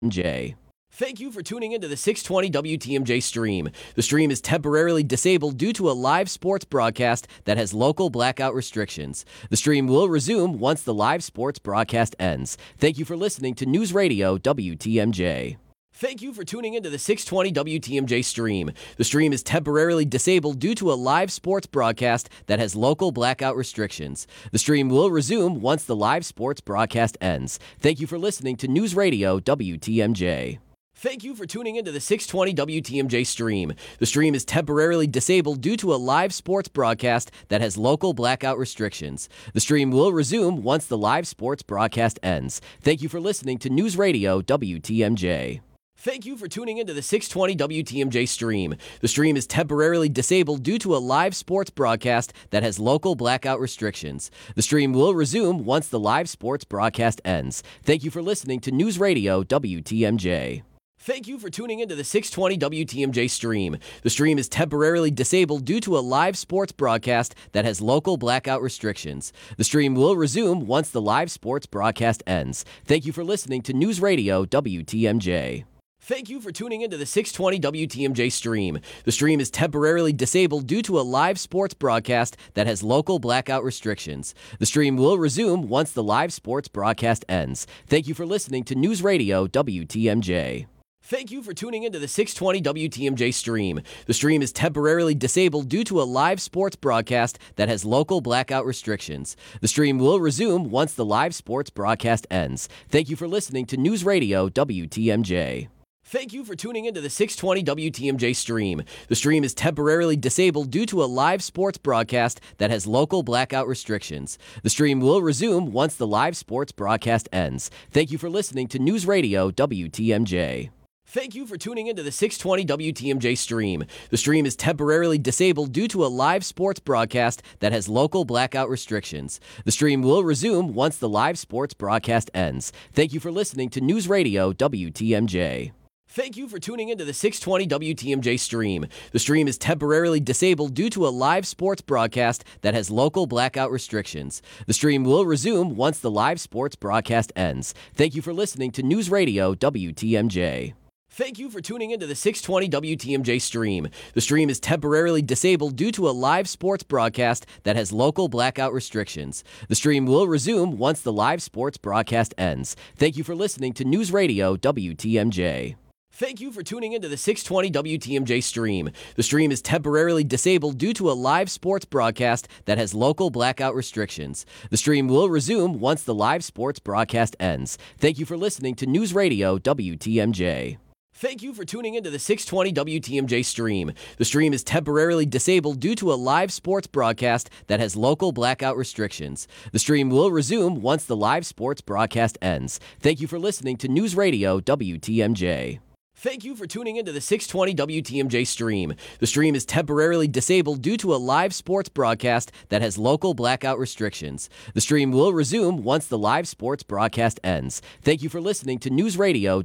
J. Thank you for tuning into the 620 WTMJ stream. The stream is temporarily disabled due to a live sports broadcast that has local blackout restrictions. The stream will resume once the live sports broadcast ends. Thank you for listening to News Radio WTMJ. Thank you for tuning into the 620 WTMJ stream. The stream is temporarily disabled due to a live sports broadcast that has local blackout restrictions. The stream will resume once the live sports broadcast ends. Thank you for listening to News Radio WTMJ. Thank you for tuning into the 620 WTMJ stream. The stream is temporarily disabled due to a live sports broadcast that has local blackout restrictions. The stream will resume once the live sports broadcast ends. Thank you for listening to News Radio WTMJ. Thank you for tuning into the 620 WTMJ stream. The stream is temporarily disabled due to a live sports broadcast that has local blackout restrictions. The stream will resume once the live sports broadcast ends. Thank you for listening to News Radio WTMJ. Thank you for tuning into the 620 WTMJ stream. The stream is temporarily disabled due to a live sports broadcast that has local blackout restrictions. The stream will resume once the live sports broadcast ends. Thank you for listening to News Radio WTMJ. Thank you for tuning into the 620 WTMJ stream. The stream is temporarily disabled due to a live sports broadcast that has local blackout restrictions. The stream will resume once the live sports broadcast ends. Thank you for listening to News Radio WTMJ. Thank you for tuning into the 620 WTMJ stream. The stream is temporarily disabled due to a live sports broadcast that has local blackout restrictions. The stream will resume once the live sports broadcast ends. Thank you for listening to News Radio WTMJ. Thank you for tuning into the 620 WTMJ stream. The stream is temporarily disabled due to a live sports broadcast that has local blackout restrictions. The stream will resume once the live sports broadcast ends. Thank you for listening to News Radio WTMJ. Thank you for tuning into the 620 WTMJ stream. The stream is temporarily disabled due to a live sports broadcast that has local blackout restrictions. The stream will resume once the live sports broadcast ends. Thank you for listening to News Radio WTMJ. Thank you for tuning into the 620 WTMJ stream. The stream is temporarily disabled due to a live sports broadcast that has local blackout restrictions. The stream will resume once the live sports broadcast ends. Thank you for listening to News Radio WTMJ. Thank you for tuning into the 620 WTMJ stream. The stream is temporarily disabled due to a live sports broadcast that has local blackout restrictions. The stream will resume once the live sports broadcast ends. Thank you for listening to News Radio WTMJ. Thank you for tuning into the 620 WTMJ stream. The stream is temporarily disabled due to a live sports broadcast that has local blackout restrictions. The stream will resume once the live sports broadcast ends. Thank you for listening to News Radio WTMJ. Thank you for tuning into the 620 WTMJ stream. The stream is temporarily disabled due to a live sports broadcast that has local blackout restrictions. The stream will resume once the live sports broadcast ends. Thank you for listening to News Radio WTMJ. Thank you for tuning into the 620 WTMJ stream. The stream is temporarily disabled due to a live sports broadcast that has local blackout restrictions. The stream will resume once the live sports broadcast ends. Thank you for listening to News Radio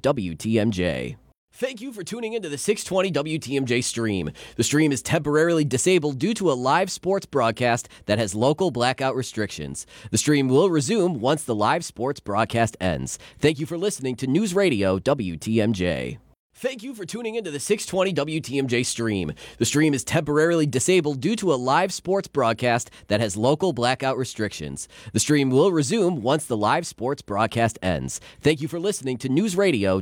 WTMJ. Thank you for tuning into the 620 WTMJ stream. The stream is temporarily disabled due to a live sports broadcast that has local blackout restrictions. The stream will resume once the live sports broadcast ends. Thank you for listening to News Radio WTMJ. Thank you for tuning into the 620 WTMJ stream. The stream is temporarily disabled due to a live sports broadcast that has local blackout restrictions. The stream will resume once the live sports broadcast ends. Thank you for listening to News Radio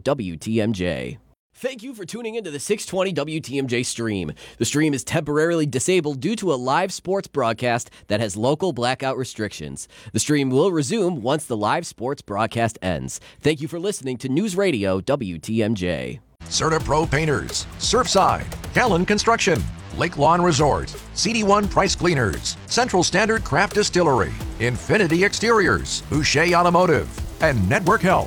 WTMJ. Thank you for tuning into the 620 WTMJ stream. The stream is temporarily disabled due to a live sports broadcast that has local blackout restrictions. The stream will resume once the live sports broadcast ends. Thank you for listening to News Radio WTMJ. CertaPro Painters, Surfside, Callan Construction, Lake Lawn Resort, CD1 Price Cleaners, Central Standard Craft Distillery, Infinity Exteriors, Boucher Automotive, and Network Health.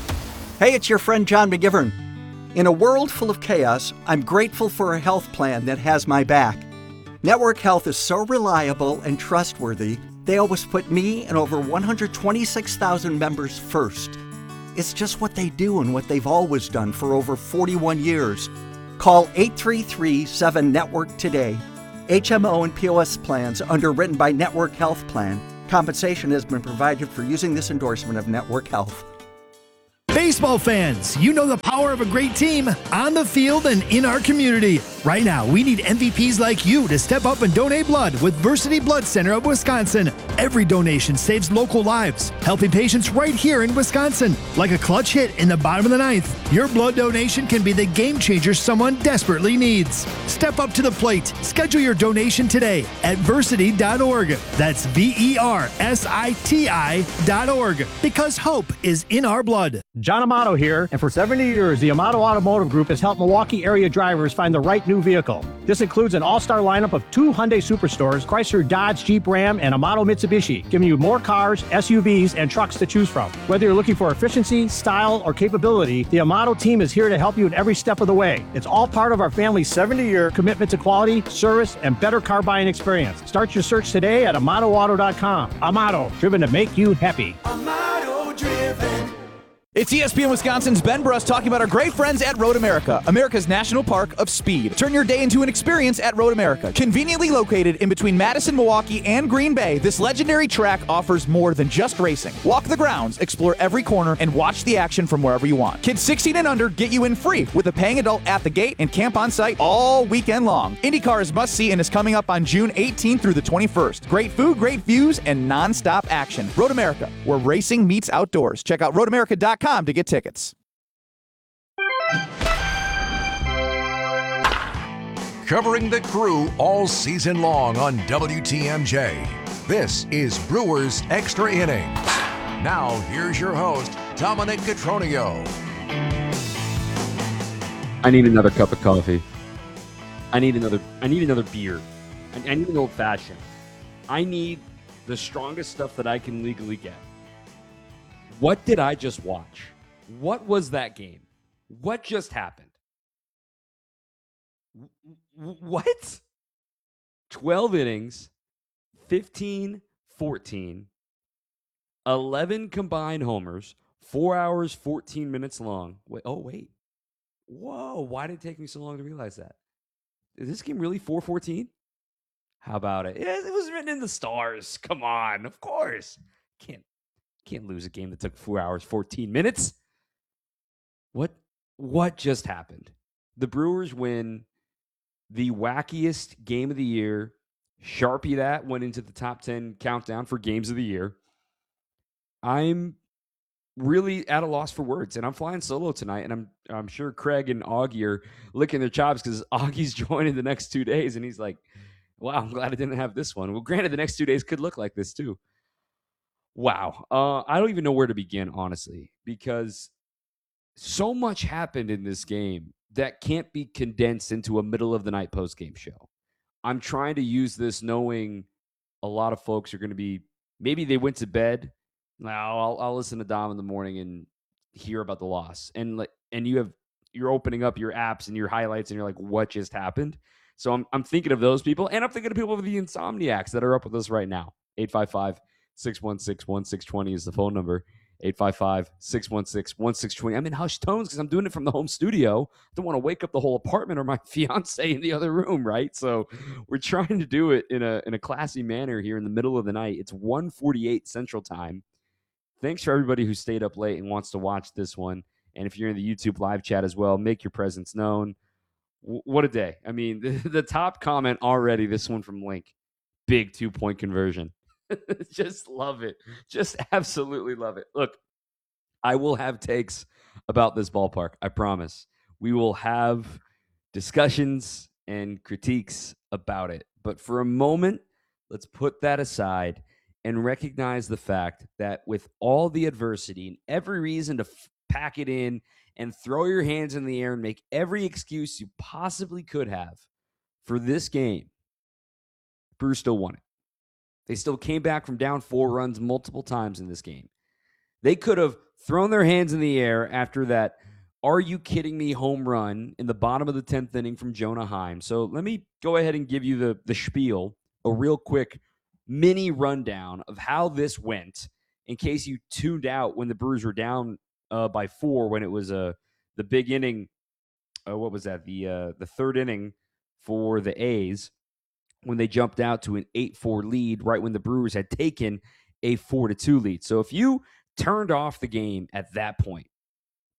Hey, it's your friend John McGivern. In a world full of chaos, I'm grateful for a health plan that has my back. Network Health is so reliable and trustworthy, they always put me and over 126,000 members first. It's just what they do and what they've always done for over 41 years. Call 833-7-NETWORK today. HMO and POS plans underwritten by Network Health Plan. Compensation has been provided for using this endorsement of Network Health. Baseball fans, you know the power of a great team on the field and in our community. Right now, we need MVPs like you to step up and donate blood with Versity Blood Center of Wisconsin. Every donation saves local lives, helping patients right here in Wisconsin. Like a clutch hit in the bottom of the ninth, your blood donation can be the game changer someone desperately needs. Step up to the plate. Schedule your donation today at Versity.org. That's VERSITI.org. Because hope is in our blood. John Amato here, and for 70 years, the Amato Automotive Group has helped Milwaukee area drivers find the right new vehicle. This includes an all-star lineup of 2 Hyundai Superstores, Chrysler, Dodge, Jeep, Ram, and Amato Mitsubishi, giving you more cars, SUVs, and trucks to choose from. Whether you're looking for efficiency, style, or capability, the Amato team is here to help you in every step of the way. It's all part of our family's 70-year commitment to quality, service, and better car buying experience. Start your search today at AmatoAuto.com. Amato, driven to make you happy. Amato driven. It's ESPN Wisconsin's Ben Bruss talking about our great friends at Road America, America's National Park of Speed. Turn your day into an experience at Road America. Conveniently located in between Madison, Milwaukee, and Green Bay, this legendary track offers more than just racing. Walk the grounds, explore every corner, and watch the action from wherever you want. Kids 16 and under get you in free with a paying adult at the gate and camp on site all weekend long. IndyCar is must-see and is coming up on June 18th through the 21st. Great food, great views, and non-stop action. Road America, where racing meets outdoors. Check out roadamerica.com to get tickets. Covering the Crew all season long on WTMJ. This is Brewers Extra Innings. Now, here's your host, Dominic Cotroneo. I need another cup of coffee. I need another beer. I need an old fashioned. I need the strongest stuff that I can legally get. What did I just watch? What was that game? What just happened? What? 12 innings, 15-14, 11 combined homers, 4 hours, 14 minutes long. Wait. Whoa, why did it take me so long to realize that? Is this game really 4-14? How about it? Yeah, it was written in the stars. Come on, of course. Can't lose a game that took 4 hours, 14 minutes. What just happened? The Brewers win the wackiest game of the year. Sharpie that went into the top 10 countdown for games of the year. I'm really at a loss for words, and I'm flying solo tonight, and I'm sure Craig and Augie are licking their chops because Augie's joining the next 2 days, and he's like, wow, I'm glad I didn't have this one. Well, granted, the next 2 days could look like this too. Wow. I don't even know where to begin, honestly, because so much happened in this game that can't be condensed into a middle-of-the-night post-game show. I'm trying to use this knowing a lot of folks are going to be, maybe they went to bed. Now I'll listen to Dom in the morning and hear about the loss. And you're opening up your apps and your highlights and you're like, what just happened? So I'm thinking of those people, and I'm thinking of people with the insomniacs that are up with us right now. 855-616-1620 is the phone number. 855-616-1620. I'm in hushed tones because I'm doing it from the home studio. I don't want to wake up the whole apartment or my fiance in the other room, right? So we're trying to do it in a classy manner here in the middle of the night. It's 1:48 Central Time. Thanks for everybody who stayed up late and wants to watch this one. And if you're in the YouTube live chat as well, make your presence known. What a day. I mean, the top comment already, this one from Link, big 2-point conversion. Just love it. Just absolutely love it. Look, I will have takes about this ballpark. I promise. We will have discussions and critiques about it. But for a moment, let's put that aside and recognize the fact that with all the adversity and every reason to pack it in and throw your hands in the air and make every excuse you possibly could have for this game, Brewers still won it. They still came back from down 4 runs multiple times in this game. They could have thrown their hands in the air after that "are you kidding me" home run in the bottom of the 10th inning from Jonah Heim. So let me go ahead and give you the spiel, a real quick mini rundown of how this went in case you tuned out when the Brewers were down by 4 when it was the big inning. What was that? The third inning for the A's, when they jumped out to an 8-4 lead right when the Brewers had taken a 4-2 lead. So if you turned off the game at that point,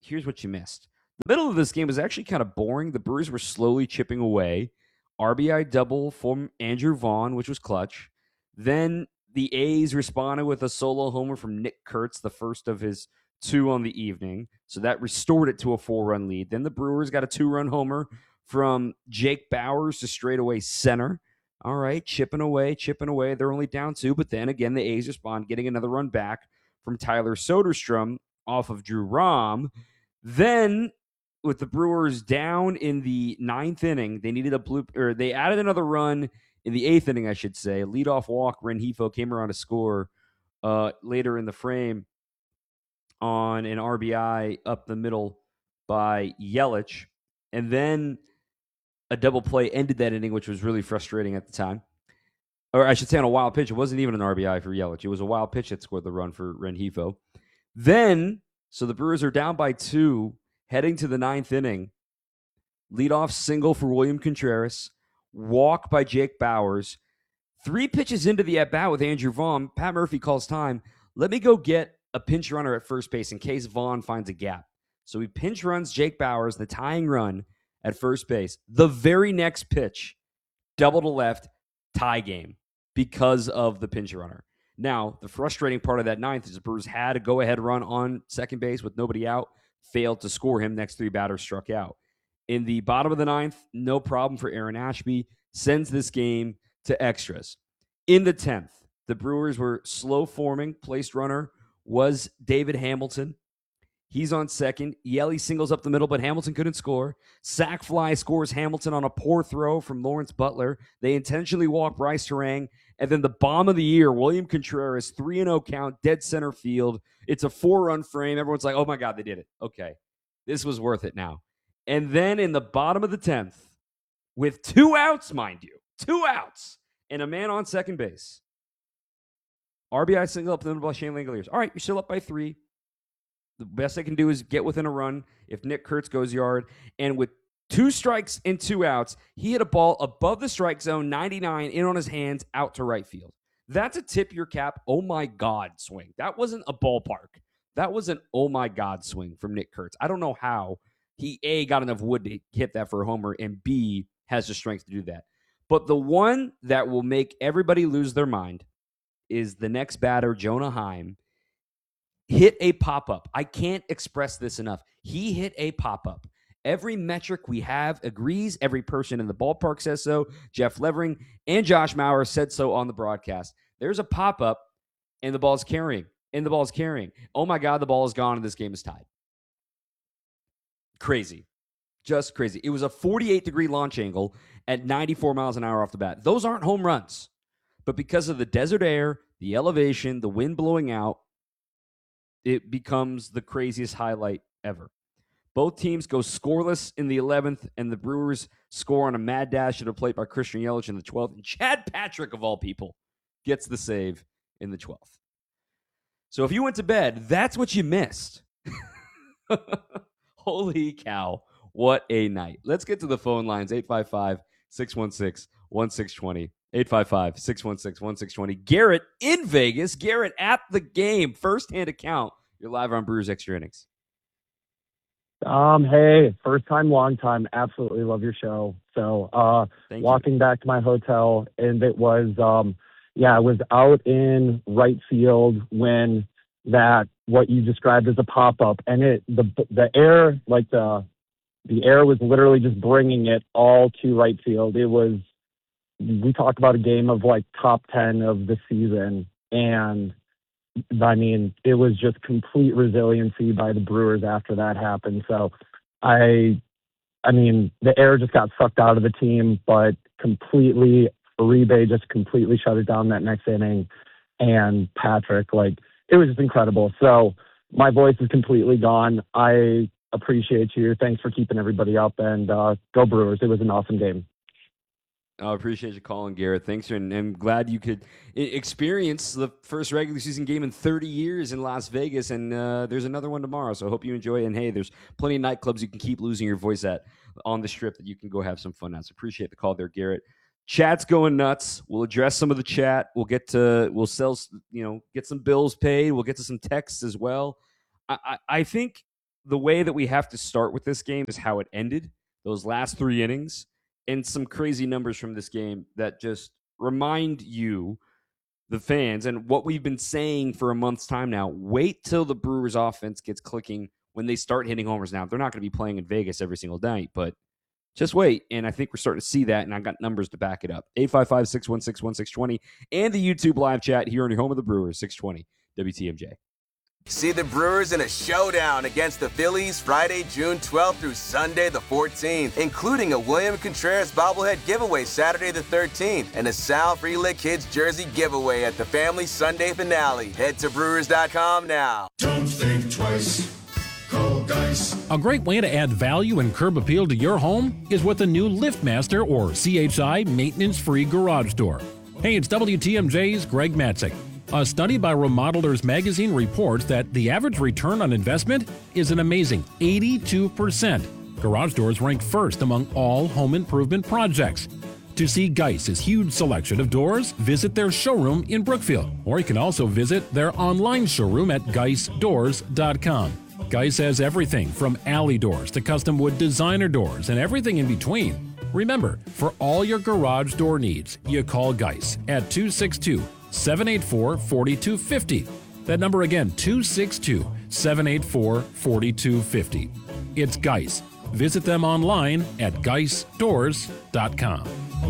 here's what you missed. The middle of this game was actually kind of boring. The Brewers were slowly chipping away. RBI double from Andrew Vaughn, which was clutch. Then the A's responded with a solo homer from Nick Kurtz, the first of his 2 on the evening. So that restored it to a 4-run lead. Then the Brewers got a 2-run homer from Jake Bauers to straightaway center. All right, chipping away. They're only down 2, but then again, the A's respond, getting another run back from Tyler Soderstrom off of Drew Rom. Then, with the Brewers down in the 9th inning, they needed they added another run in the 8th inning, I should say. A leadoff walk, Rengifo came around to score later in the frame on an RBI up the middle by Yelich. And then a double play ended that inning, which was really frustrating at the time. Or I should say on a wild pitch. It wasn't even an RBI for Yelich. It was a wild pitch that scored the run for Rengifo. Then, so the Brewers are down by 2, heading to the 9th inning. Leadoff single for William Contreras. Walk by Jake Bauers. 3 pitches into the at-bat with Andrew Vaughn, Pat Murphy calls time. Let me go get a pinch runner at first base in case Vaughn finds a gap. So he pinch runs Jake Bauers, the tying run at first base. The very next pitch, double to left, tie game because of the pinch runner. Now, the frustrating part of that 9th is the Brewers had a go-ahead run on second base with nobody out, failed to score him. Next 3 batters struck out. In the bottom of the 9th, no problem for Aaron Ashby, sends this game to extras. In the 10th, the Brewers were slow forming. Placed runner was David Hamilton. He's on second. Yelly singles up the middle, but Hamilton couldn't score. Sack fly scores Hamilton on a poor throw from Lawrence Butler. They intentionally walk Bryce Terang. And then the bomb of the year, William Contreras, 3-0 count, dead center field. It's a 4-run frame. Everyone's like, oh my God, they did it. Okay, this was worth it now. And then in the bottom of the 10th, with 2 outs, mind you, 2 outs, and a man on second base, RBI single up the middle by Shane Langoliers. All right, you're still up by 3. The best they can do is get within a run if Nick Kurtz goes yard. And with 2 strikes and 2 outs, he hit a ball above the strike zone, 99, in on his hands, out to right field. That's a tip your cap, oh my God swing. That wasn't a ballpark. That was an oh my God swing from Nick Kurtz. I don't know how he, A, got enough wood to hit that for a homer, and B, has the strength to do that. But the one that will make everybody lose their mind is the next batter, Jonah Heim, hit a pop-up. I can't express this enough. He hit a pop-up. Every metric we have agrees. Every person in the ballpark says so. Jeff Levering and Josh Mauer said so on the broadcast. There's a pop-up, and the ball's carrying. Oh, my God, the ball is gone, and this game is tied. Crazy. Just crazy. It was a 48-degree launch angle at 94 miles an hour off the bat. Those aren't home runs. But because of the desert air, the elevation, the wind blowing out, it becomes the craziest highlight ever. Both teams go scoreless in the 11th, and the Brewers score on a mad dash at a plate by Christian Yelich in the 12th. And Chad Patrick, of all people, gets the save in the 12th. So if you went to bed, that's what you missed. Holy cow. What a night. Let's get to the phone lines. 855-616-1620. 855-616-1620. Garrett in Vegas. Garrett at the game. First-hand account. You're live on Brewers Extra Innings. Hey, first time, long time. Absolutely love your show. So, walking back to my hotel, and it was, I was out in right field when what you described as a pop-up, and the air, like the air was literally just bringing it all to right field. It was, we talk about a game of like top 10 of the season, and I mean, it was just complete resiliency by the Brewers after that happened. So I mean, the air just got sucked out of the team, but completely, Uribe just completely shut it down that next inning. And Patrick, like, it was just incredible. So my voice is completely gone. I appreciate you. Thanks for keeping everybody up, and go Brewers. It was an awesome game. I appreciate you calling, Garrett. Thanks, and I'm glad you could experience the first regular season game in 30 years in Las Vegas, and there's another one tomorrow, so I hope you enjoy it. And, hey, there's plenty of nightclubs you can keep losing your voice at on the Strip that you can go have some fun at. So appreciate the call there, Garrett. Chat's going nuts. We'll address some of the chat. We'll get some bills paid. We'll get to some texts as well. I think the way that we have to start with this game is how it ended, those last 3 innings, and some crazy numbers from this game that just remind you, the fans, and what we've been saying for a month's time now. Wait till the Brewers offense gets clicking when they start hitting homers. Now, they're not going to be playing in Vegas every single night, but just wait. And I think we're starting to see that, and I got numbers to back it up. 855-616-1620 and the YouTube live chat here on your home of the Brewers, 620 WTMJ. See the Brewers in a showdown against the Phillies Friday, June 12th through Sunday the 14th, including a William Contreras bobblehead giveaway Saturday the 13th and a Sal Frelick Kids jersey giveaway at the Family Sunday finale. Head to Brewers.com now. Don't think twice. Call Geis. A great way to add value and curb appeal to your home is with a new LiftMaster or CHI maintenance-free garage door. Hey, it's WTMJ's Greg Matzik. A study by Remodelers Magazine reports that the average return on investment is an amazing 82%. Garage doors rank first among all home improvement projects. To see Geis's huge selection of doors, visit their showroom in Brookfield, or you can also visit their online showroom at geisdoors.com. Geis has everything from alley doors to custom wood designer doors and everything in between. Remember, for all your garage door needs, you call Geis at 262-784-4250. That number again, 262-784-4250. It's Geis. Visit them online at geisdoors.com.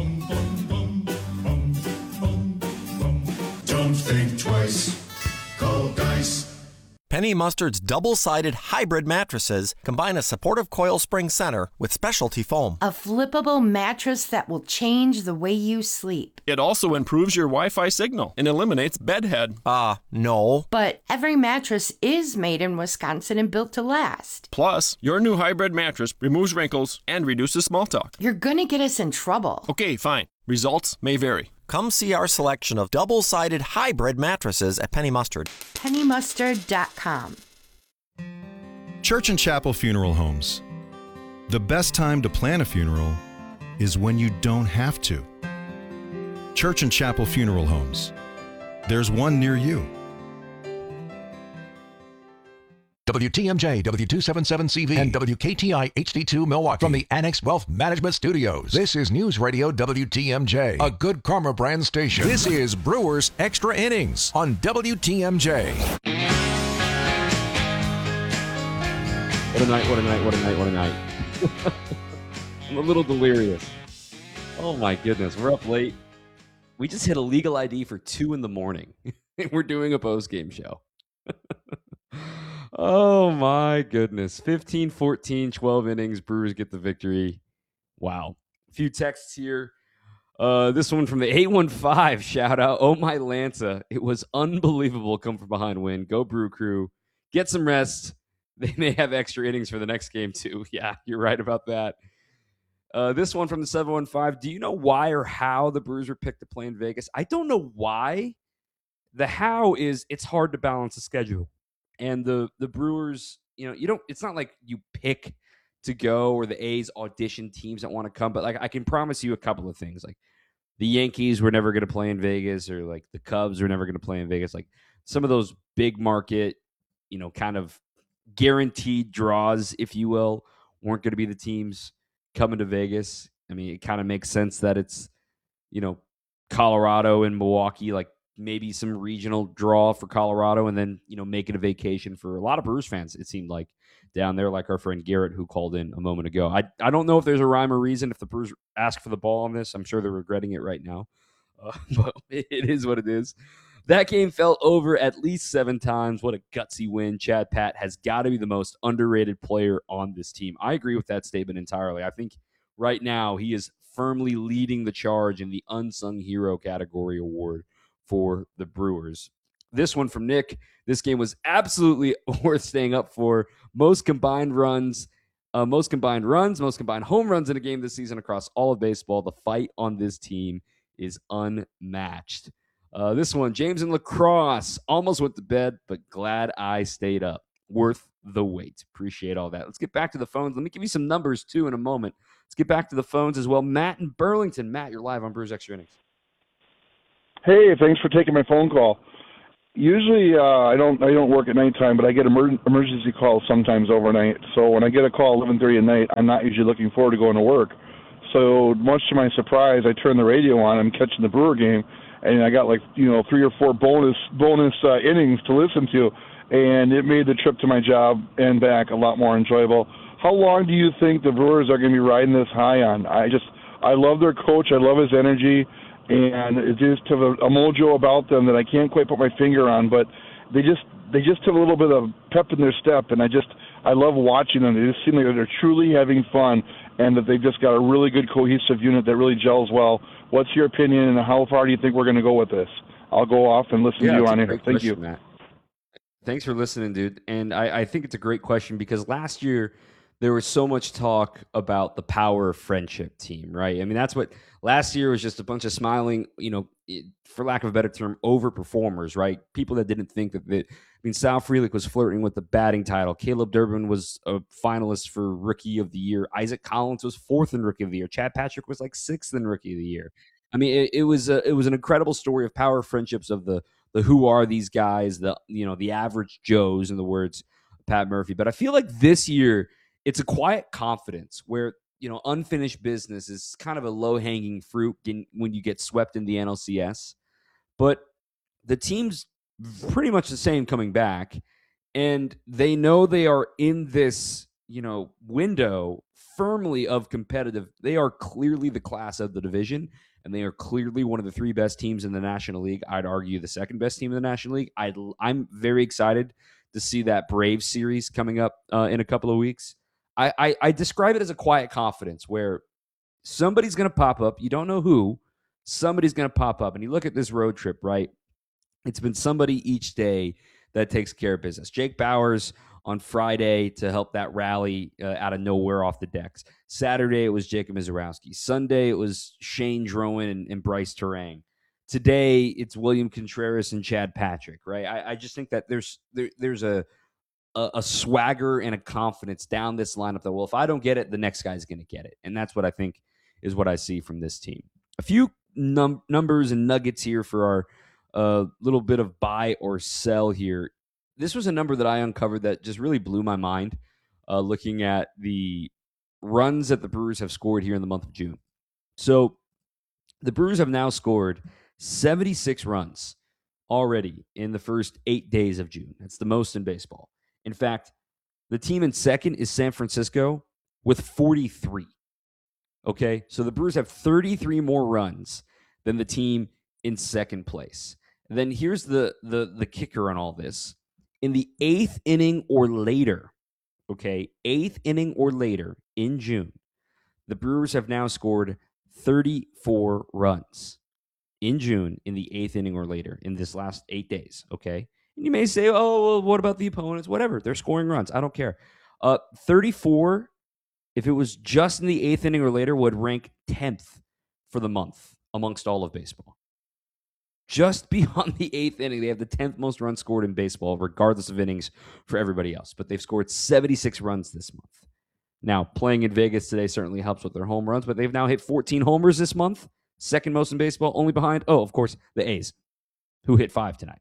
Don't think twice. Call Geis. Penny Mustard's double-sided hybrid mattresses combine a supportive coil spring center with specialty foam. A flippable mattress that will change the way you sleep. It also improves your Wi-Fi signal and eliminates bedhead. No. But every mattress is made in Wisconsin and built to last. Plus, your new hybrid mattress removes wrinkles and reduces small talk. You're gonna get us in trouble. Okay, fine. Results may vary. Come see our selection of double-sided hybrid mattresses at Penny Mustard. PennyMustard.com. Church and Chapel Funeral Homes. The best time to plan a funeral is when you don't have to. Church and Chapel Funeral Homes. There's one near you. WTMJ, W277CV, and WKTI HD2 Milwaukee. From the Annex Wealth Management Studios, this is News Radio WTMJ, a Good Karma brand station. This is Brewers Extra Innings on WTMJ. What a night, what a night, what a night, what a night. I'm a little delirious. Oh my goodness, we're up late. We just hit a legal ID for 2 a.m. We're doing a post-game show. Oh my goodness. 15-14, 12 innings. Brewers get the victory. Wow. A few texts here. This one from the 815. Shout out. Oh my Lanza. It was unbelievable come from behind win. Go Brew Crew. Get some rest. They may have extra innings for the next game too. Yeah, you're right about that. This one from the 715. Do you know why or how the Brewers were picked to play in Vegas? I don't know why. The how is it's hard to balance the schedule. And the Brewers, it's not like you pick to go or the A's audition teams that want to come. But like I can promise you a couple of things. Like the Yankees were never going to play in Vegas, or like the Cubs were never going to play in Vegas. Like some of those big market, kind of guaranteed draws, if you will, weren't going to be the teams coming to Vegas. I mean, it kind of makes sense that it's, Colorado and Milwaukee, like maybe some regional draw for Colorado, and then, make it a vacation for a lot of Brewers fans, it seemed like, down there, like our friend Garrett, who called in a moment ago. I don't know if there's a rhyme or reason if the Brewers ask for the ball on this. I'm sure they're regretting it right now. But it is what it is. That game fell over at least 7 times. What a gutsy win. Chad Pat has got to be the most underrated player on this team. I agree with that statement entirely. I think right now he is firmly leading the charge in the unsung hero category award for the Brewers. This one from Nick. This game was absolutely worth staying up for. Most combined home runs in a game this season across all of baseball. The fight on this team is unmatched. This one, James in La Crosse, almost went to bed, but glad I stayed up. Worth the wait. Appreciate all that. Let's get back to the phones. Let me give you some numbers, too, in a moment. Let's get back to the phones as well. Matt in Burlington. Matt, you're live on Brewers Extra Innings. Hey, thanks for taking my phone call. Usually, I don't work at nighttime, but I get emergency calls sometimes overnight. So when I get a call 11:30 at night, I'm not usually looking forward to going to work. So much to my surprise, I turn the radio on. I'm catching the Brewer game, and I got 3 or 4 bonus innings to listen to, and it made the trip to my job and back a lot more enjoyable. How long do you think the Brewers are going to be riding this high on? I love their coach. I love his energy. And it just have a mojo about them that I can't quite put my finger on, but they just have a little bit of pep in their step, and I love watching them. They just seem like they're truly having fun, and that they've just got a really good cohesive unit that really gels well. What's your opinion, and how far do you think we're going to go with this? I'll go off and listen to you on here. Thank you. Matt. Thanks for listening, dude. And I think it's a great question because last year there was so much talk about the power friendship team, right? I mean, that's what last year was, just a bunch of smiling, for lack of a better term, overperformers, right? People that didn't think that Sal Frelick was flirting with the batting title. Caleb Durbin was a finalist for Rookie of the Year. Isaac Collins was 4th in Rookie of the Year. Chad Patrick was like 6th in Rookie of the Year. I mean, it was an incredible story of power friendships of the who are these guys, the average Joes, in the words of Pat Murphy. But I feel like this year it's a quiet confidence where, unfinished business is kind of a low-hanging fruit when you get swept in the NLCS. But the team's pretty much the same coming back, and they know they are in this, window firmly of competitive. They are clearly the class of the division, and they are clearly one of the 3 best teams in the National League. I'd argue the 2nd best team in the National League. I'm very excited to see that Braves series coming up in a couple of weeks. I describe it as a quiet confidence where somebody's going to pop up. You don't know who. Somebody's going to pop up. And you look at this road trip, right? It's been somebody each day that takes care of business. Jake Bauers on Friday to help that rally out of nowhere off the decks. Saturday, it was Jacob Mizorowski. Sunday, it was Shane Drowan and Bryce Terang. Today, it's William Contreras and Chad Patrick, right? I just think that there's a swagger and a confidence down this lineup that, well, if I don't get it, the next guy's going to get it. And that's what I think is what I see from this team. A few numbers and nuggets here for our little bit of buy or sell here. This was a number that I uncovered that just really blew my mind looking at the runs that the Brewers have scored here in the month of June. So the Brewers have now scored 76 runs already in the first 8 days of June. That's the most in baseball. In fact, the team in second is San Francisco with 43. Okay, so the Brewers have 33 more runs than the team in second place. And then here's the kicker on all this. In the 8th inning or later, 8th inning or later in June, the Brewers have now scored 34 runs in June in the 8th inning or later in this last 8 days, okay? And you may say, oh, well, what about the opponents? Whatever. They're scoring runs. I don't care. 34, if it was just in the 8th inning or later, would rank 10th for the month amongst all of baseball. Just beyond the 8th inning, they have the 10th most runs scored in baseball, regardless of innings for everybody else. But they've scored 76 runs this month. Now, playing in Vegas today certainly helps with their home runs, but they've now hit 14 homers this month. 2nd most in baseball, only behind, of course, the A's, who hit 5 tonight.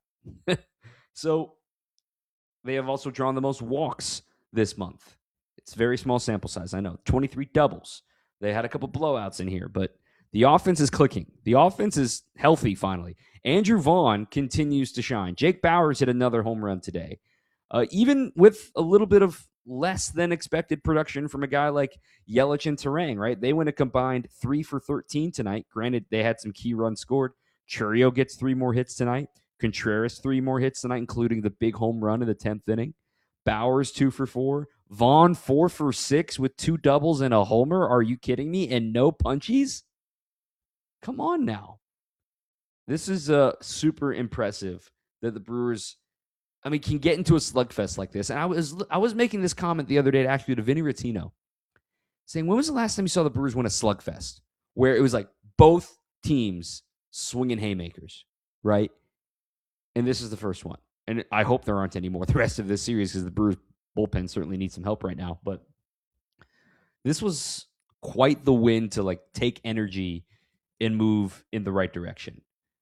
So they have also drawn the most walks this month. It's a very small sample size, I know. 23 doubles. They had a couple blowouts in here, but the offense is clicking. The offense is healthy, finally. Andrew Vaughn continues to shine. Jake Bauers hit another home run today. Even with a little bit of less than expected production from a guy like Yelich and Terang, right? They went a combined 3 for 13 tonight. Granted, they had some key runs scored. Chourio gets 3 more hits tonight. Contreras 3 more hits tonight, including the big home run in the 10th inning. Bauers 2 for 4. Vaughn 4 for 6 with 2 doubles and a homer. Are you kidding me? And no punchies? Come on now. This is super impressive that the Brewers, can get into a slugfest like this. And I was making this comment the other day actually to Vinny Rottino, saying, when was the last time you saw the Brewers win a slugfest where it was like both teams swinging haymakers, right? And this is the first one. And I hope there aren't any more the rest of this series because the Brewers bullpen certainly needs some help right now. But this was quite the win to take energy and move in the right direction.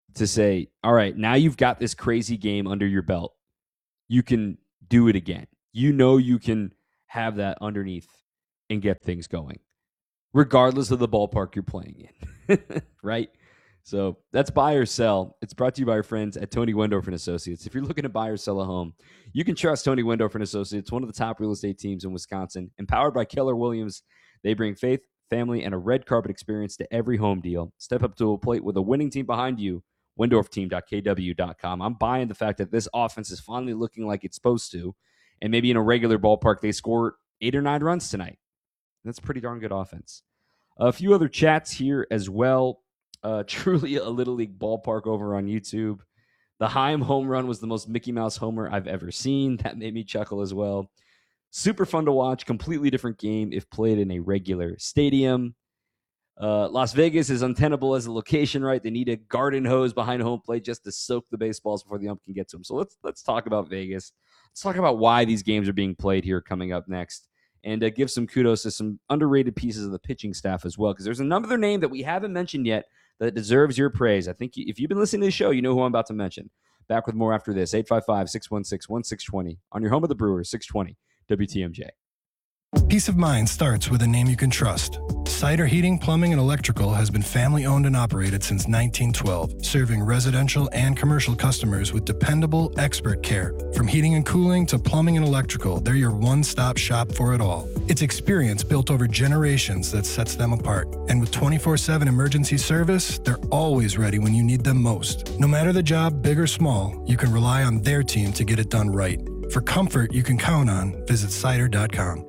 to say, all right, now you've got this crazy game under your belt. You can do it again. You know you can have that underneath and get things going, regardless of the ballpark you're playing in, right? So that's Buy or Sell. It's brought to you by our friends at Tony Wendorf & Associates. If you're looking to buy or sell a home, you can trust Tony Wendorf & Associates, one of the top real estate teams in Wisconsin. Empowered by Keller Williams, they bring faith, family, and a red carpet experience to every home deal. Step up to a plate with a winning team behind you. WendorfTeam.kw.com. I'm buying the fact that this offense is finally looking like it's supposed to, and maybe in a regular ballpark they score 8 or 9 runs tonight. That's pretty darn good offense. A few other chats here as well. Truly a Little League ballpark over on YouTube. The Heim home run was the most Mickey Mouse homer I've ever seen. That made me chuckle as well. Super fun to watch. Completely different game if played in a regular stadium. Las Vegas is untenable as a location, right? They need a garden hose behind home plate just to soak the baseballs before the ump can get to them. So let's talk about Vegas. Let's talk about why these games are being played here coming up next. And give some kudos to some underrated pieces of the pitching staff as well, because there's another name that we haven't mentioned yet that deserves your praise. I think if you've been listening to the show, you know who I'm about to mention. Back with more after this. 855-616-1620 on your home of the Brewers, 620 WTMJ. Peace of mind starts with a name you can trust. Cider Heating, Plumbing, and Electrical has been family-owned and operated since 1912, serving residential and commercial customers with dependable, expert care. From heating and cooling to plumbing and electrical, they're your one-stop shop for it all. It's experience built over generations that sets them apart. And with 24/7 emergency service, they're always ready when you need them most. No matter the job, big or small, you can rely on their team to get it done right. For comfort you can count on, visit cider.com.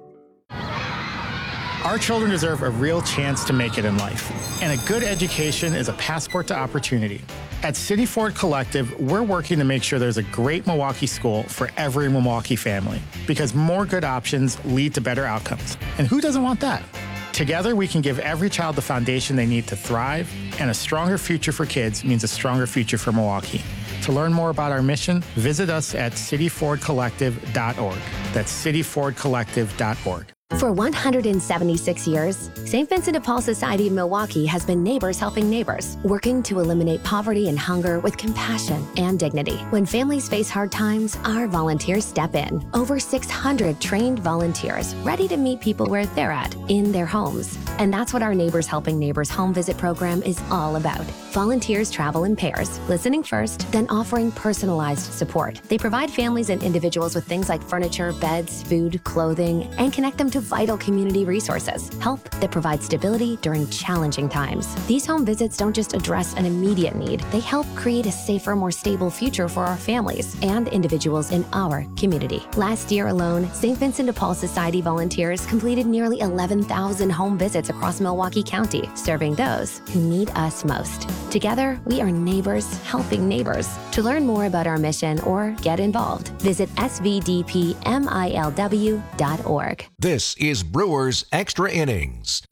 Our children deserve a real chance to make it in life, and a good education is a passport to opportunity. At City Ford Collective, we're working to make sure there's a great Milwaukee school for every Milwaukee family, because more good options lead to better outcomes. And who doesn't want that? Together, we can give every child the foundation they need to thrive, and a stronger future for kids means a stronger future for Milwaukee. To learn more about our mission, visit us at cityfordcollective.org. That's cityfordcollective.org. For 176 years, St. Vincent de Paul Society of Milwaukee has been neighbors helping neighbors, working to eliminate poverty and hunger with compassion and dignity. When families face hard times, our volunteers step in. Over 600 trained volunteers ready to meet people where they're at, in their homes. And that's what our Neighbors Helping Neighbors home visit program is all about. Volunteers travel in pairs, listening first, then offering personalized support. They provide families and individuals with things like furniture, beds, food, clothing, and connect them to vital community resources, help that provides stability during challenging times. These home visits don't just address an immediate need, they help create a safer, more stable future for our families and individuals in our community. Last year alone, St. Vincent de Paul Society volunteers completed nearly 11,000 home visits across Milwaukee County, serving those who need us most. Together, we are neighbors helping neighbors. To learn more about our mission or get involved, visit svdpmilw.org. This is Brewers Extra Innings.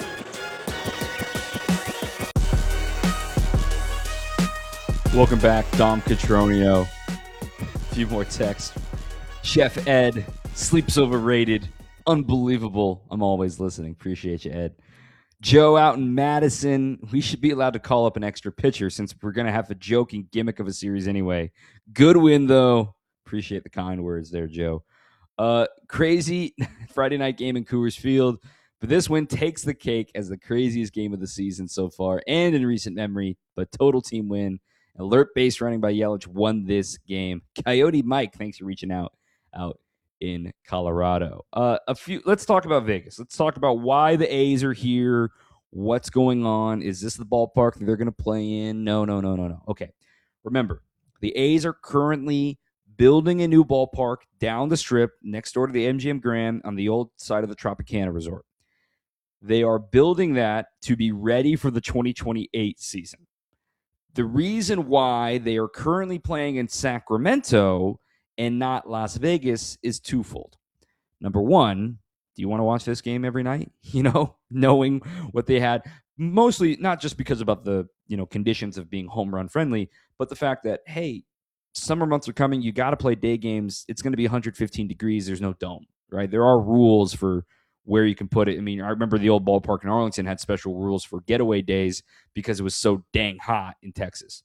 Welcome back, Dom Catronio. A few more texts. Chef Ed, sleep's overrated. Unbelievable. I'm always listening. Appreciate you, Ed. Joe out in Madison. We should be allowed to call up an extra pitcher since we're going to have a joking gimmick of a series anyway. Good win, though. Appreciate the kind words there, Joe. Crazy Friday night game in Coors Field, but this win takes the cake as the craziest game of the season so far and in recent memory, but total team win. Alert base running by Yelich won this game. Coyote Mike, thanks for reaching out in Colorado. Let's talk about Vegas. Let's talk about why the A's are here. What's going on? Is this the ballpark that they're going to play in? No. Okay. Remember, the A's are currently building a new ballpark down the strip next door to the MGM Grand on the old side of the Tropicana Resort. They are building that to be ready for the 2028 season. The reason why they are currently playing in Sacramento and not Las Vegas is twofold. Number one, do you want to watch this game every night? Knowing what they had, mostly not just because about the, conditions of being home run friendly, but the fact that, hey, summer months are coming. You got to play day games. It's going to be 115 degrees. There's no dome, right? There are rules for where you can put it. I mean, I remember the old ballpark in Arlington had special rules for getaway days because it was so dang hot in Texas.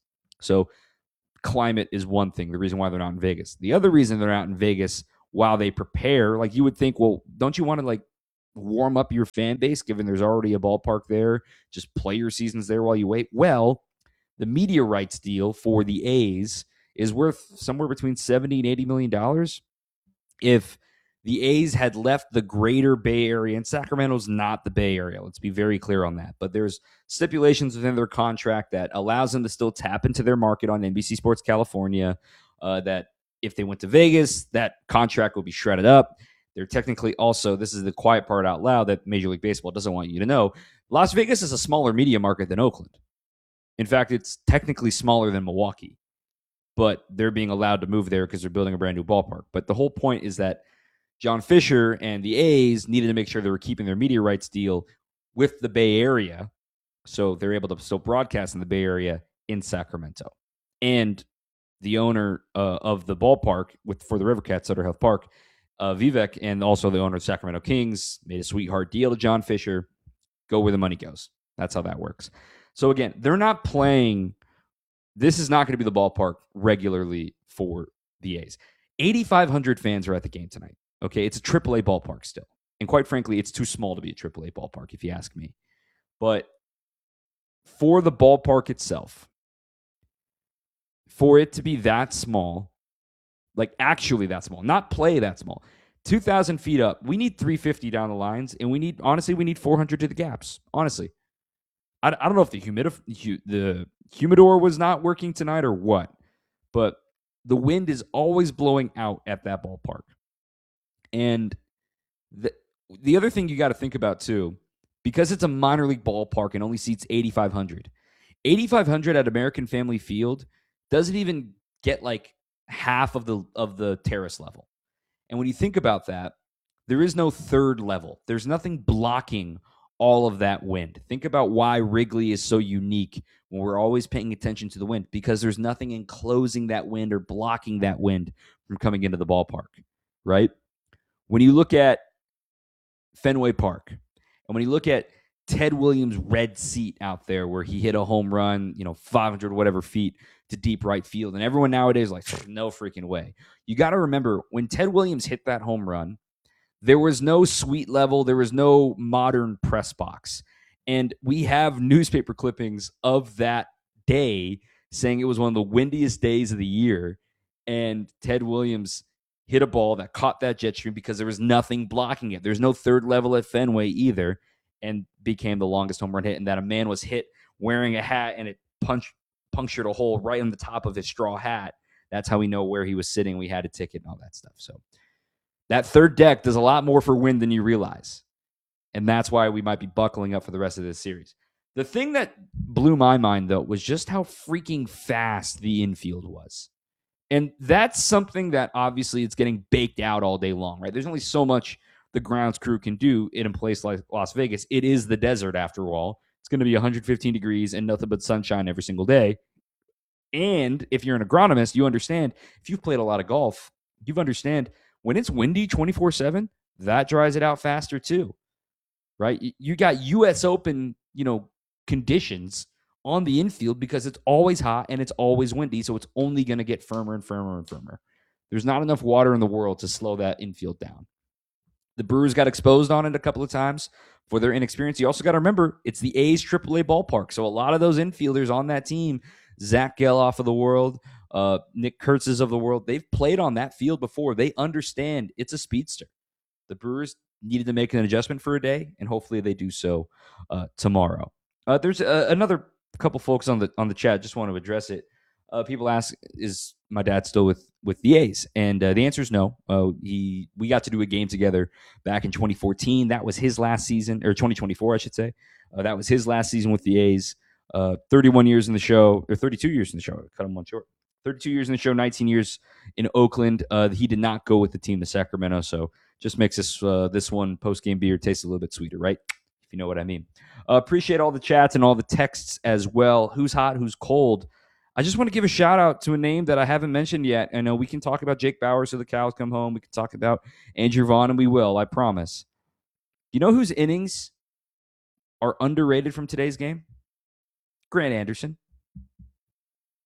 So climate is one thing, the reason why they're not in Vegas. The other reason they're not in Vegas while they prepare, like you would think, well, don't you want to like warm up your fan base given there's already a ballpark there? Just play your seasons there while you wait. Well, the media rights deal for the A's is worth somewhere between $70 and $80 million. If the A's had left the greater Bay Area, and Sacramento's not the Bay Area, let's be very clear on that, but there's stipulations within their contract that allows them to still tap into their market on NBC Sports California, that if they went to Vegas, that contract will be shredded up. They're technically also, this is the quiet part out loud that Major League Baseball doesn't want you to know, Las Vegas is a smaller media market than Oakland. In fact, it's technically smaller than Milwaukee, but they're being allowed to move there because they're building a brand new ballpark. But the whole point is that John Fisher and the A's needed to make sure they were keeping their media rights deal with the Bay Area, so they're able to still broadcast in the Bay Area in Sacramento. And the owner of the ballpark for the Rivercats, Sutter Health Park, Vivek, and also the owner of Sacramento Kings, made a sweetheart deal to John Fisher. Go where the money goes. That's how that works. So again, they're not playing. This is not going to be the ballpark regularly for the A's. 8,500 fans are at the game tonight. Okay, it's a AAA ballpark still. And quite frankly, it's too small to be a AAA ballpark, if you ask me. But for the ballpark itself, for it to be that small, like actually that small, not play that small, 2,000 feet up, we need 350 down the lines, and we need 400 to the gaps, honestly. I don't know if the humidor was not working tonight or what, but the wind is always blowing out at that ballpark. And the other thing you got to think about too, because it's a minor league ballpark and only seats 8,500. 8,500 at American Family Field doesn't even get like half of the terrace level. And when you think about that, there is no third level. There's nothing blocking all of that wind. Think about why Wrigley is so unique when we're always paying attention to the wind, because there's nothing enclosing that wind or blocking that wind from coming into the ballpark, right? When you look at Fenway Park, and when you look at Ted Williams' red seat out there where he hit a home run, 500 whatever feet to deep right field, and everyone nowadays is like, no freaking way. You got to remember, when Ted Williams hit that home run, there was no suite level, there was no modern press box. And we have newspaper clippings of that day saying it was one of the windiest days of the year, and Ted Williams hit a ball that caught that jet stream because there was nothing blocking it. There's no third level at Fenway either, and became the longest home run hit. And that a man was hit wearing a hat, and it punctured a hole right on the top of his straw hat. That's how we know where he was sitting. We had a ticket and all that stuff. So that third deck does a lot more for wind than you realize. And that's why we might be buckling up for the rest of this series. The thing that blew my mind, though, was just how freaking fast the infield was. And that's something that obviously it's getting baked out all day long, right? There's only so much the grounds crew can do in a place like Las Vegas. It is the desert, after all. It's going to be 115 degrees and nothing but sunshine every single day. And if you're an agronomist, you understand, if you've played a lot of golf, you understand when it's windy 24/7, that dries it out faster too, right? You got U.S. Open, conditions on the infield because it's always hot and it's always windy, so it's only going to get firmer and firmer and firmer. There's not enough water in the world to slow that infield down. The Brewers got exposed on it a couple of times for their inexperience. You also got to remember, it's the A's AAA ballpark, so a lot of those infielders on that team, Zach Geloff of the world, Nick Kurtz's of the world, they've played on that field before. They understand it's a speedster. The Brewers needed to make an adjustment for a day, and hopefully they do so tomorrow. There's another couple folks on the chat. Just want to address it. People ask, is my dad still with the A's? And the answer is no. We got to do a game together back in 2014. That was his last season, or 2024, I should say. That was his last season with the A's. 31 years in the show, or 32 years in the show. Cut him one short. 32 years in the show, 19 years in Oakland. He did not go with the team to Sacramento, so just makes this one post-game beer taste a little bit sweeter, right? If you know what I mean. Appreciate all the chats and all the texts as well. Who's hot, who's cold? I just want to give a shout-out to a name that I haven't mentioned yet. I know we can talk about Jake Bauers till the cows come home. We can talk about Andrew Vaughn, and we will, I promise. You know whose innings are underrated from today's game? Grant Anderson.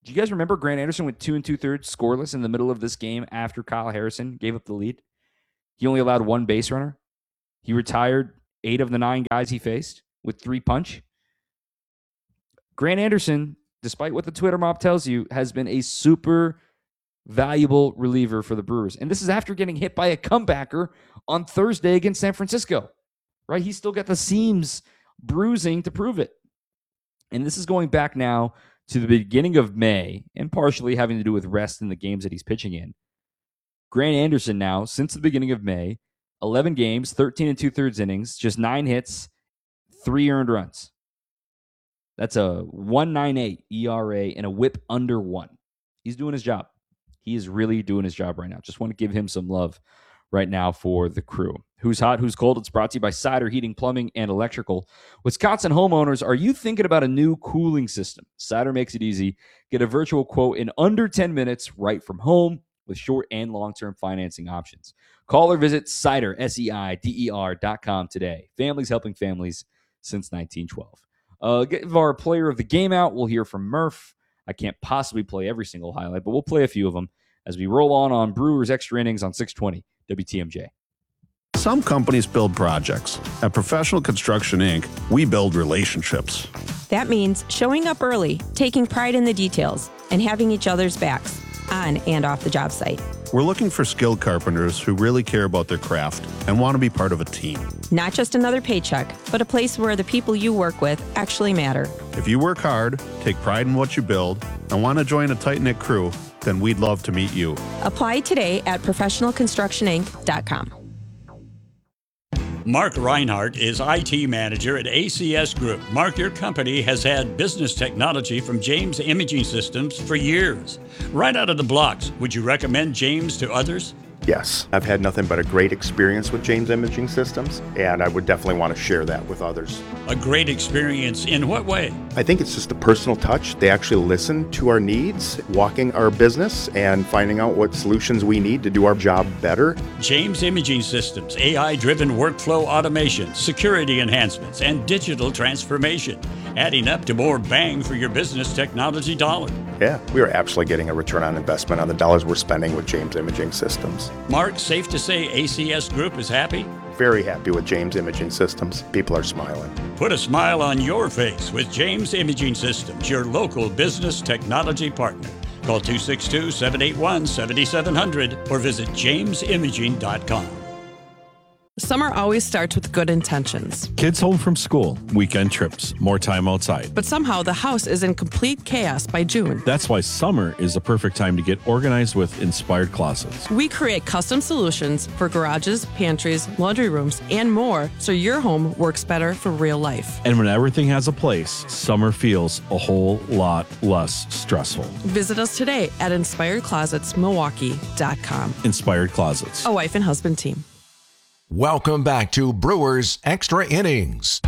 Do you guys remember Grant Anderson went 2 2/3 scoreless in the middle of this game after Kyle Harrison gave up the lead? He only allowed 1 base runner. He retired 8 of the 9 guys he faced with 3 punch. Grant Anderson, despite what the Twitter mob tells you, has been a super valuable reliever for the Brewers. And this is after getting hit by a comebacker on Thursday against San Francisco, right? He's still got the seams bruising to prove it. And this is going back now to the beginning of May and partially having to do with rest in the games that he's pitching in. Grant Anderson now, since the beginning of May, 11 games, 13 2/3 innings, just 9 hits, 3 earned runs. That's a 1.98 ERA and a whip under 1. He's doing his job. He is really doing his job right now. Just want to give him some love right now for the crew. Who's hot, who's cold? It's brought to you by Cider Heating, Plumbing, and Electrical. Wisconsin homeowners, are you thinking about a new cooling system? Cider makes it easy. Get a virtual quote in under 10 minutes right from home with short and long-term financing options. Call or visit Cider, SEIDER.com today. Families helping families since 1912. Give our player of the game out. We'll hear from Murph. I can't possibly play every single highlight, but we'll play a few of them as we roll on Brewers Extra Innings on 620 WTMJ. Some companies build projects. At Professional Construction, Inc., we build relationships. That means showing up early, taking pride in the details, and having each other's backs, on and off the job site. We're looking for skilled carpenters who really care about their craft and want to be part of a team. Not just another paycheck, but a place where the people you work with actually matter. If you work hard, take pride in what you build, and want to join a tight-knit crew, then we'd love to meet you. Apply today at professionalconstructioninc.com. Mark Reinhardt is IT manager at ACS Group. Mark, your company has had business technology from James Imaging Systems for years. Right out of the blocks, would you recommend James to others? Yes, I've had nothing but a great experience with James Imaging Systems, and I would definitely want to share that with others. A great experience in what way? I think it's just a personal touch. They actually listen to our needs, walking our business, and finding out what solutions we need to do our job better. James Imaging Systems, AI-driven workflow automation, security enhancements, and digital transformation, adding up to more bang for your business technology dollar. Yeah, we are absolutely getting a return on investment on the dollars we're spending with James Imaging Systems. Mark, safe to say ACS Group is happy? Very happy with James Imaging Systems. People are smiling. Put a smile on your face with James Imaging Systems, your local business technology partner. Call 262-781-7700 or visit jamesimaging.com. Summer always starts with good intentions. Kids home from school, weekend trips, more time outside. But somehow the house is in complete chaos by June. That's why summer is the perfect time to get organized with Inspired Closets. We create custom solutions for garages, pantries, laundry rooms, and more so your home works better for real life. And when everything has a place, summer feels a whole lot less stressful. Visit us today at InspiredClosetsMilwaukee.com. Inspired Closets. A wife and husband team. Welcome back to Brewers Extra Innings.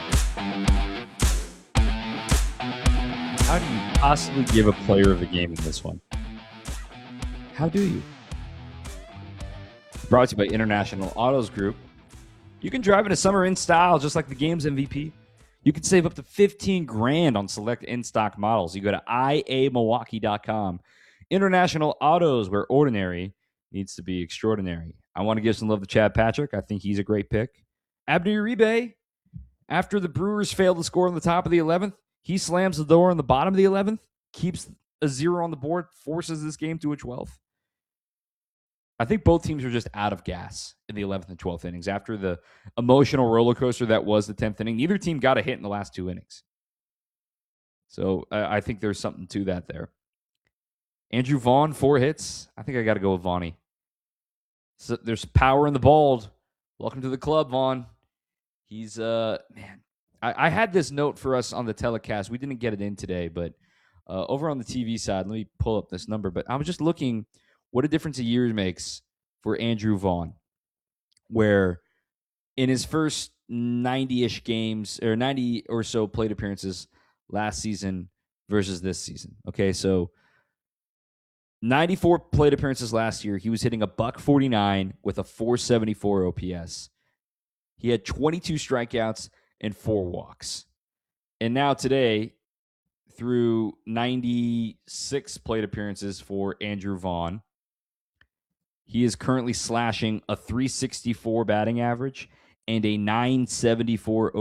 How do you possibly give a player of the game in this one? How do you? Brought to you by International Autos Group. You can drive in a summer in style just like the game's MVP. You can save up to $15,000 on select in-stock models. You go to IAMilwaukee.com. International Autos, where ordinary needs to be extraordinary. I want to give some love to Chad Patrick. I think he's a great pick. Abdi Uribe, after the Brewers failed to score on the top of the 11th, he slams the door on the bottom of the 11th, keeps a 0 on the board, forces this game to a 12th. I think both teams are just out of gas in the 11th and 12th innings. After the emotional roller coaster that was the 10th inning, neither team got a hit in the last 2 innings. So I think there's something to that there. Andrew Vaughn, 4 hits. I think I got to go with Vaughnie. So there's power in the bald. Welcome to the club, Vaughn. He's, man. I had this note for us on the telecast. We didn't get it in today, but over on the TV side, let me pull up this number. But I was just looking what a difference a year makes for Andrew Vaughn, where in his first 90-ish games, or 90 or so plate appearances last season versus this season. Okay, so 94 plate appearances last year. He was hitting a .149 with a .474 OPS. He had 22 strikeouts and 4 walks. And now today, through 96 plate appearances for Andrew Vaughn. He is currently slashing a .364 batting average and a .974